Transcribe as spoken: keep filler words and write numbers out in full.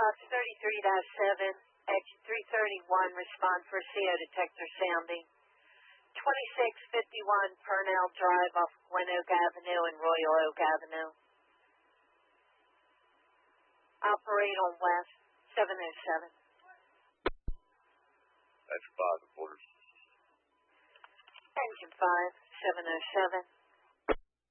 Fox thirty-three dash seven, Edge three thirty-one, respond for C O detector sounding. twenty-six fifty-one Purnell Drive off Glen Oak Avenue and Royal Oak Avenue. Operate on West seven oh seven. That's five reporters. Engine five, seven oh seven.